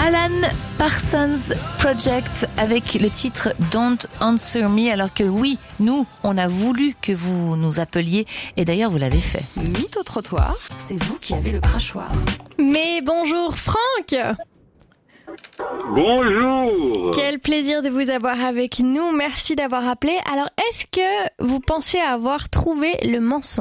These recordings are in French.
Alan Parsons Project avec le titre Don't Answer Me, alors que oui, nous, on a voulu que vous nous appeliez et d'ailleurs vous l'avez fait. Mythe au trottoir, c'est vous qui avez le crachoir. Mais bonjour Franck. Bonjour. Quel plaisir de vous avoir avec nous, merci d'avoir appelé. Alors est-ce que vous pensez avoir trouvé le mensonge ?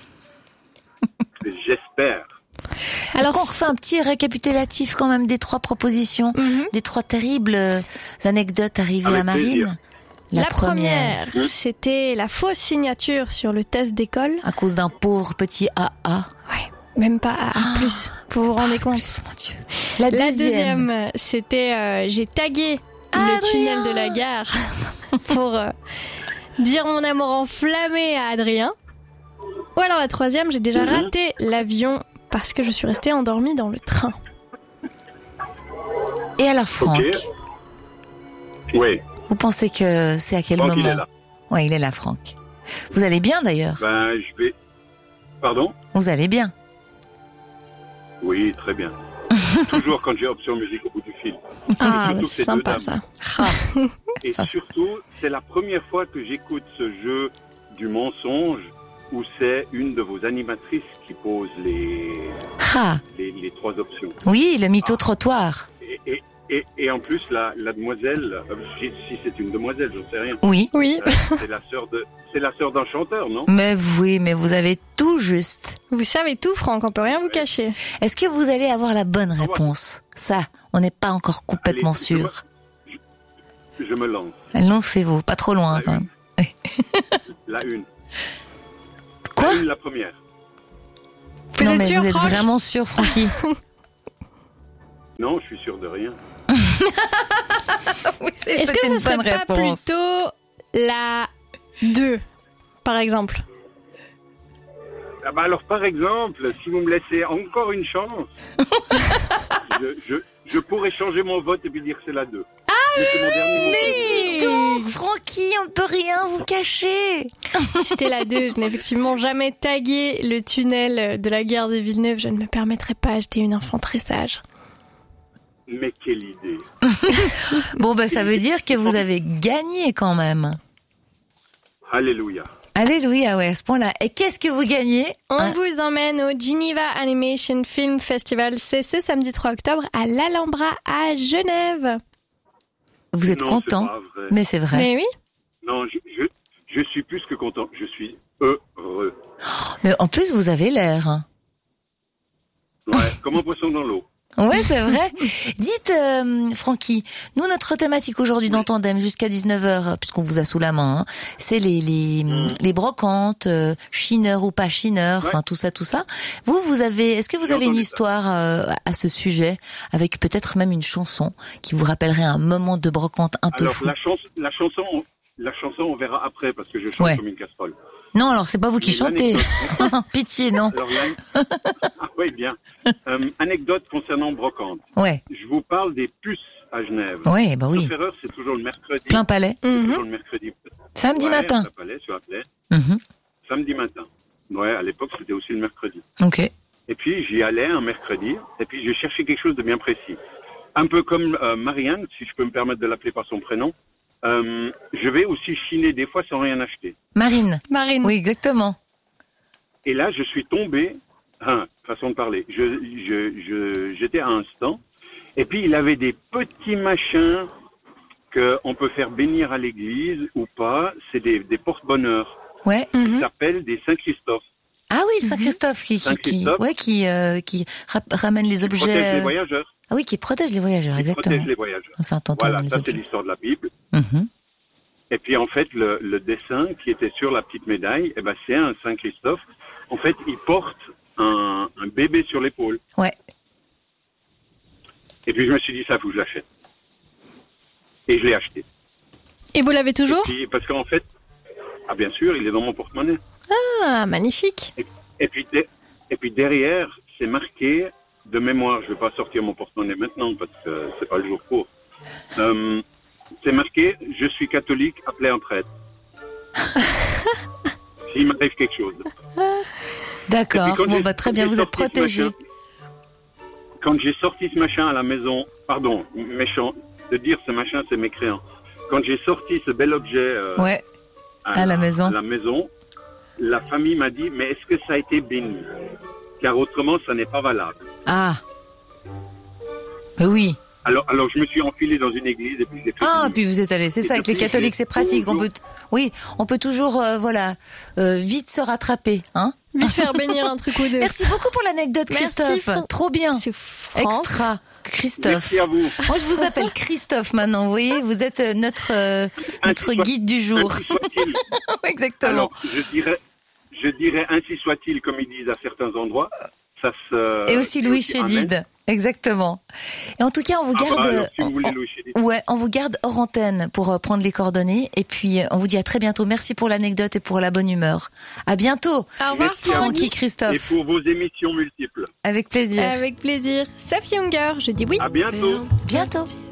J'espère. Alors, est-ce qu'on refait un petit récapitulatif quand même des 3 propositions, des 3 terribles anecdotes arrivées avec à Marine plaisir. La première, c'était la fausse signature sur le test d'école. À cause d'un pauvre petit AA. Ouais, même pas AA+, vous vous rendez compte. Mon Dieu. La deuxième, c'était j'ai tagué le tunnel de la gare pour dire mon amour enflammé à Adrien. Ou alors la troisième, j'ai déjà raté l'avion parce que je suis restée endormie dans le train. Et alors Franck, Oui. vous pensez que c'est à quel Franck, moment il est là. Ouais, il est là Franck. Vous allez bien d'ailleurs Je vais... Pardon ? Vous allez bien. Oui, très bien. Toujours quand j'ai option musique au bout du fil. Ah, surtout c'est ces sympa deux dames. ça. Et Ça. surtout, c'est la première fois que j'écoute ce jeu du mensonge où c'est une de vos animatrices qui pose les 3 options. Oui, le mytho trottoir. Et en plus, la demoiselle, si c'est une demoiselle, j'en sais rien. Oui. Oui, C'est la sœur d'un chanteur, non ? Mais oui, mais vous avez tout juste. vous savez tout Franck, on peut rien vous cacher. Est-ce que vous allez avoir la bonne réponse ? Ça, on n'est pas encore complètement Allez, sûr. Je me lance. Lancez-vous, pas trop loin quand même. La une. Quoi ? La une, la première. Vous Non êtes mais sûr vous êtes Franck ? vraiment sûr, Francky ? Non, je suis sûr de rien. Oui, Est-ce que ce serait pas plutôt la 2, par exemple ? Alors, par exemple, si vous me laissez encore une chance, je pourrais changer mon vote et puis dire que c'est la 2. C'est mon dernier mot. Mais dis donc, Francky, on ne peut rien vous cacher. C'était la 2, je n'ai effectivement jamais tagué le tunnel de la gare de Villeneuve, je ne me permettrai pas, j'étais une enfant très sage. Mais quelle idée. Bon, bah ça veut dire que vous avez gagné quand même. Alléluia. Alléluia, ouais, à ce point-là. Et qu'est-ce que vous gagnez ? On vous emmène au Geneva Animation Film Festival, c'est ce samedi 3 octobre à l'Alhambra à Genève. Vous êtes Non, content, c'est pas vrai. mais c'est vrai. Mais oui. Non, je suis plus que content. Je suis heureux. Mais en plus, vous avez l'air. Hein. Ouais, comme un poisson dans l'eau. Ouais, c'est vrai. Dites, Francky, nous, notre thématique aujourd'hui dans Tandem jusqu'à 19h, puisqu'on vous a sous la main, hein, c'est les brocantes, chineur ou pas chineur, enfin tout ça. Est-ce que vous avez une histoire à ce sujet, avec peut-être même une chanson qui vous rappellerait un moment de brocante un peu fou? La chanson, on verra après parce que je chante comme une casserole. Non, alors c'est pas vous qui Mais chantez. Pitié, non. Alors, oui, bien. Anecdote concernant brocante. Ouais. Je vous parle des puces à Genève. Ouais, bah oui. Sauf erreur, c'est toujours le mercredi. Plein palais. C'est toujours le mercredi. Samedi matin. Plein palais, sur la plaie. Mhm. Samedi matin. Ouais, à l'époque, c'était aussi le mercredi. Ok. Et puis, j'y allais un mercredi, et puis je cherchais quelque chose de bien précis. Un peu comme Marianne, si je peux me permettre de l'appeler par son prénom. Je vais aussi chiner des fois sans rien acheter. Marine. Oui, exactement. Et là, je suis tombé, façon de parler, j'étais à un stand, et puis il avait des petits machins qu'on peut faire bénir à l'église ou pas, c'est des porte-bonheur. Ouais. Qui s'appellent des Saint-Christophe. Ah oui, Saint-Christophe qui ramène les objets. Qui protège les voyageurs. Ah oui, qui protège les voyageurs, exactement. Protège les voyageurs. Saint-Antoine, voilà, ça c'est l'histoire de la Bible. Mm-hmm. Et puis en fait, le dessin qui était sur la petite médaille, c'est un Saint-Christophe. En fait, il porte un bébé sur l'épaule. Ouais. Et puis je me suis dit, ça faut que je l'achète. Et je l'ai acheté. Et vous l'avez toujours ? Et puis, parce qu'en fait, bien sûr, il est dans mon porte-monnaie. Ah, magnifique. Et puis derrière, c'est marqué de mémoire. Je vais pas sortir mon porte-monnaie maintenant parce que c'est pas le jour pour. C'est marqué, je suis catholique, appelez un prêtre. S'il m'arrive quelque chose. D'accord. Bon, très bien, vous êtes protégé. quand j'ai sorti ce machin à la maison, pardon, méchant de dire ce machin, c'est mécréant. Quand j'ai sorti ce bel objet à la maison, la famille m'a dit, mais est-ce que ça a été béni? Car autrement, ça n'est pas valable. Ah, ben oui. Alors je me suis enfilé dans une église et puis je l'ai fait. Ah, puis vous êtes allé, c'est ça, avec les catholiques, c'est pratique. On peut toujours, vite se rattraper, hein. Vite faire bénir un truc ou deux. Merci beaucoup pour l'anecdote, Christophe. Trop bien. C'est Extra. Christophe. Merci à vous. Moi, je vous appelle Christophe maintenant, vous voyez, vous êtes notre guide du jour. Ainsi soit-il. Exactement. Alors, je dirais ainsi soit-il, comme ils disent à certains endroits. Et aussi Louis Chédid. Exactement. Et en tout cas, on vous garde, alors, si vous voulez Louis Chédid. on vous garde hors antenne pour prendre les coordonnées. Et puis, on vous dit à très bientôt. Merci pour l'anecdote et pour la bonne humeur. À bientôt. Au revoir, Francky, Christophe. Et pour vos émissions multiples. Avec plaisir. Avec plaisir. Sophie Hunger, je dis oui. À bientôt. Bientôt.